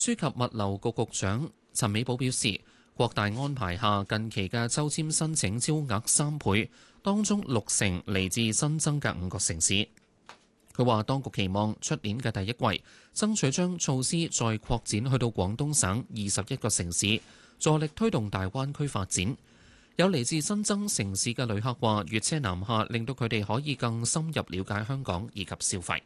輸及物流局局長陳美寶表示，擴大安排下，近期嘅抽籤申請超額3倍，當中60%嚟自新增嘅5個城市。佢話，當局期望出年嘅第一季，爭取將措施再擴展去到廣東省21個城市，助力推動大灣區發展。有嚟自新增城市嘅旅客話，粵車南下令到佢哋可以更深入了解香港以及消費。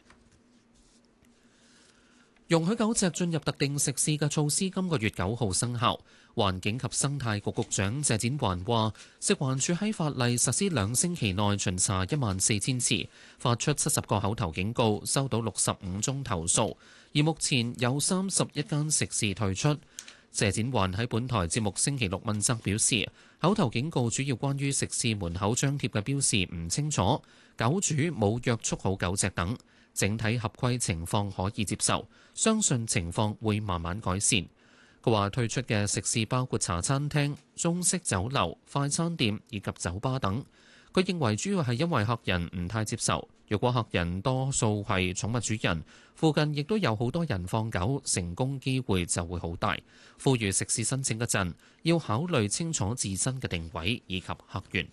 容許狗隻進入特定食肆嘅措施今個月9號生效。環境及生態局局長謝展寰話，食環署喺法例實施2星期內巡查14000次，發出70個口頭警告，收到65宗投訴，而目前有31間食肆退出。謝展寰喺本台節目星期六問責表示，口頭警告主要關於食肆門口張貼嘅標示唔清楚，狗主冇約束好狗隻等，整體合規情況可以接受，相信情況會慢慢改善。佢話退出嘅食肆包括茶餐廳、中式酒樓、快餐店以及酒吧等。佢認為主要係因為客人唔太接受，若果客人多數係寵物主人，附近亦都有好多人放狗，成功機會就會好大。呼籲食肆申請嗰陣要考慮清楚自身嘅定位以及客源。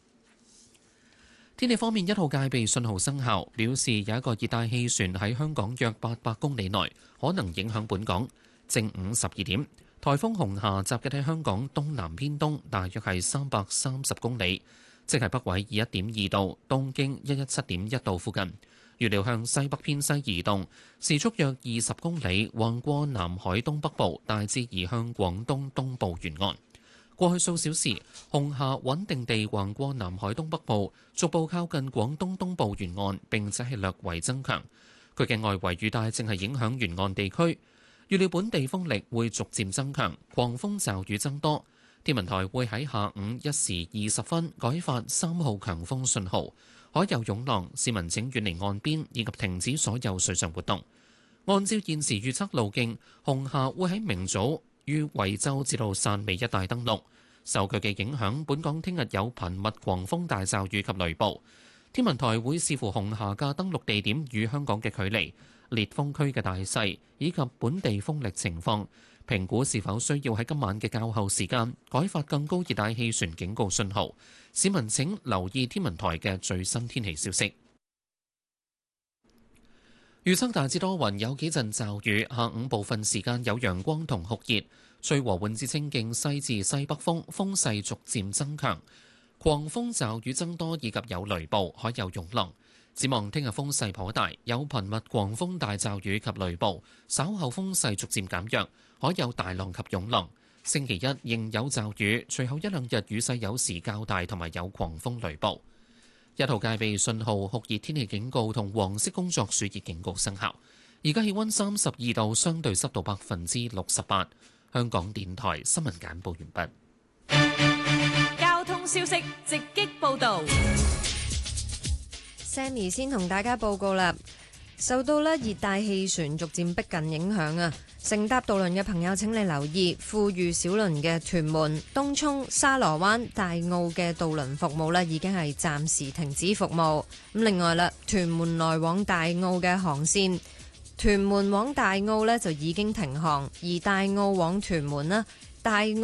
天氣方面，1號戒備信號生效，表示有一個熱帶氣旋喺香港約800公里內，可能影響本港。正午12點，颱風紅霞集結喺香港東南偏東，大約係330公里，即係北緯21.2度，東經117.1度附近。預料向西北偏西移動，時速約20公里，橫過南海東北部，大致移向廣東東部沿岸。過去數小時，紅霞穩定地橫過南海東北部，逐步靠近廣東東部沿岸，並且係略為增強。佢嘅外圍雨帶正係影響沿岸地區。預料本地風力會逐漸增強，狂風驟雨增多。天文台會喺下午1時20分改發3號強風信號，海有湧浪，市民請遠離岸邊以及停止所有水上活動。按照現時預測路徑，紅霞會喺明早於惠州至到汕尾一帶登陸。受佢嘅影響，本港聽日有頻密狂風大驟雨及雷暴。天文台會視乎紅霞嘅登陸地點與香港嘅距離、烈風區嘅大細以及本地風力情況，評估是否需要喺今晚嘅較後時間改發更高熱帶氣旋警告信號。市民請留意天文台嘅最新天氣消息。預測大致多雲，有幾陣驟雨，下午部分時間有陽光同酷熱，吹和緩至清勁西至西北風，風勢逐漸增強，狂風驟雨增多以及有雷暴，海有湧浪。展望聽日風勢頗大，有頻密狂風大驟雨及雷暴，稍後風勢逐漸減弱，海有大浪及湧浪。星期一仍有驟雨，隨後1-2日雨勢有時較大，同埋有狂風雷暴。1號戒備信號、酷熱天氣警告同黃色工作暑熱警告生效。而家氣溫32度，相對濕度68%。香港電台新聞簡報完畢。交通消息直擊報導。 Sammy 先同大家報告啦，受到熱帶氣旋逐漸逼近影響啊，乘搭渡輪嘅朋友請你留意，富裕小輪嘅屯門、東涌、沙螺灣、大澳嘅渡輪服務已經係暫時停止服務。咁另外啦，屯門來往大澳嘅航線，屯門往大澳就已經停航，而大澳往屯門大澳